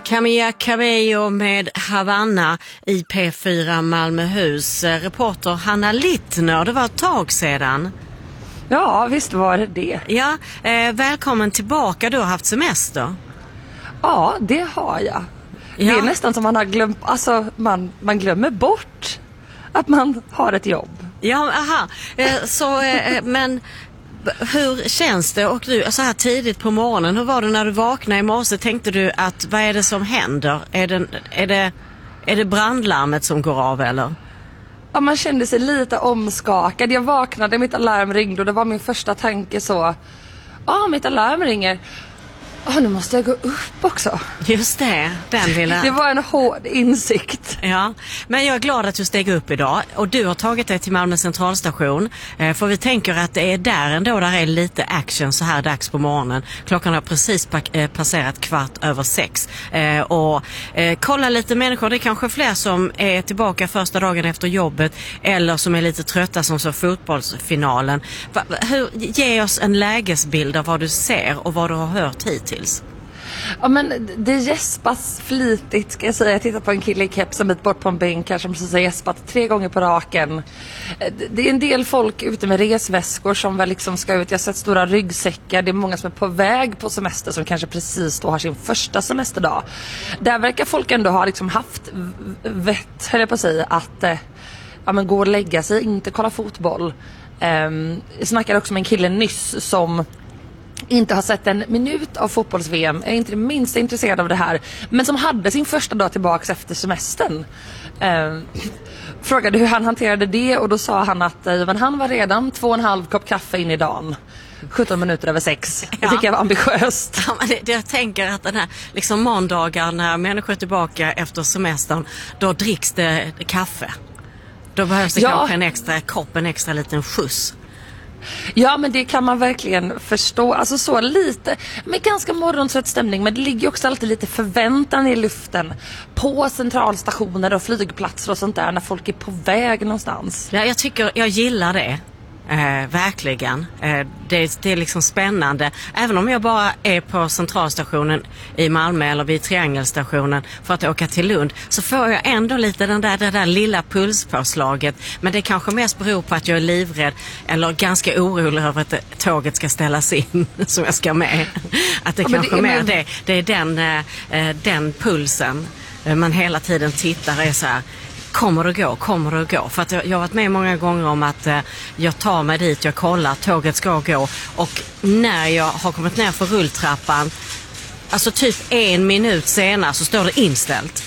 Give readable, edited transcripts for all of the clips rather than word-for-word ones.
Camilla Cabello med Havanna i P4 Malmöhus. Reporter Hanna Littner, det var ett tag sedan. Ja, visst var det det. Ja, välkommen tillbaka, du har haft semester. Ja, det har jag. Ja. Det är nästan som man har glömt, alltså man glömmer bort att man har ett jobb. Ja, aha. Men hur känns det? Och du, så här tidigt på morgonen, hur var det när du vaknade i morse? Tänkte du att vad är det som händer? Är det brandlarmet som går av eller? Ja, man kände sig lite omskakad. Jag vaknade, mitt alarm ringde och det var min första tanke så. Ja, mitt alarm ringer. Nu måste jag gå upp också. Just det, den lilla... Det var en hård insikt. Ja, men jag är glad att du steg upp idag. Och du har tagit dig till Malmö centralstation. För vi tänker att det är där ändå, där är lite action så här dags på morgonen. Klockan har precis passerat 6:15. Kolla lite människor, det är kanske fler som är tillbaka första dagen efter jobbet. Eller som är lite trötta som så fotbollsfinalen. Ge oss en lägesbild av vad du ser och vad du har hört hittills. Ja, men det gäspas flitigt, ska jag säga. Jag tittar på en kille i keps en bit bort på en bänk här som precis har gäspat 3 gånger på raken. Det är en del folk ute med resväskor som väl liksom ska ut. Jag har sett stora ryggsäckar. Det är många som är på väg på semester som kanske precis då har sin första semesterdag. Där verkar folk ändå ha liksom haft vett, höll jag på att säga, att gå och lägga sig, inte kolla fotboll. Jag snackade också med en kille nyss som inte har sett en minut av fotbolls-VM, är inte det minsta intresserad av det här, men som hade sin första dag tillbaks efter semestern. Frågade hur han hanterade det och då sa han att han var redan 2,5 kopp kaffe in i dagen. 17 minuter över 6. Det tycker jag var ambitiöst. Ja, men jag tänker att den här liksom måndagar när människor är tillbaka efter semestern, då dricks det kaffe. Då behövs det kanske en extra kopp, en extra liten skjuts. Ja, men det kan man verkligen förstå. Alltså så lite, med ganska morgontrött stämning. Men det ligger också alltid lite förväntan i luften på centralstationer och flygplatser och sånt där när folk är på väg någonstans. Ja, jag gillar det. Verkligen. Det är liksom spännande. Även om jag bara är på centralstationen i Malmö eller vid Triangelstationen för att åka till Lund, så får jag ändå lite det där lilla pulspåslaget. Men det kanske mest beror på att jag är livrädd eller ganska orolig över att tåget ska ställas in som jag ska med. Att det kanske mer det är den pulsen man hela tiden tittar är så här. Kommer det gå? För att jag har varit med många gånger om att jag tar mig dit, jag kollar, tåget ska gå. Och när jag har kommit ner för rulltrappan, alltså typ 1 minut senare så står det inställt.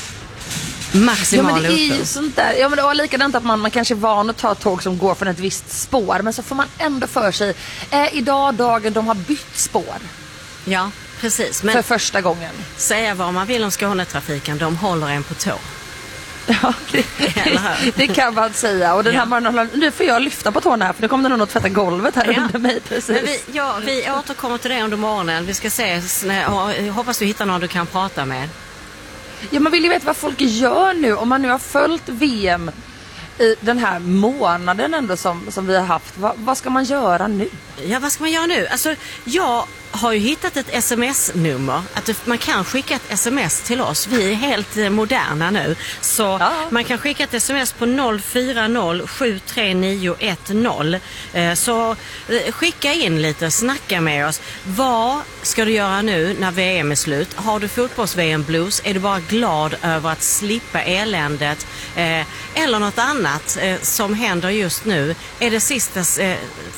Maximal. Ja, men det är ju sånt där. Ja, men det var likadant att man kanske är van att ta tåg som går från ett visst spår. Men så får man ändå för sig, idag dagen de har bytt spår. Ja, precis. Men för första gången. Säga vad man vill om Skånetrafiken, de håller en på tå. Ja, det kan man säga. Och den här morgonen, nu får jag lyfta på tårna här, för nu kommer det någon att tvätta golvet här under mig precis. Men vi återkommer till det under morgonen. Vi ska se, hoppas du hittar någon du kan prata med. Ja, man vill ju veta vad folk gör nu. Om man nu har följt VM i den här månaden ändå som vi har haft. Vad ska man göra nu? Ja, vad ska man göra nu? Alltså, jag har ju hittat ett sms-nummer. Att man kan skicka ett sms till oss. Vi är helt moderna nu. Så man kan skicka ett sms på 040 73910. Så skicka in lite, snacka med oss. Vad ska du göra nu när VM är slut? Har du fotbolls-VM-blues? Är du bara glad över att slippa eländet? Eller något annat som händer just nu? Är det sista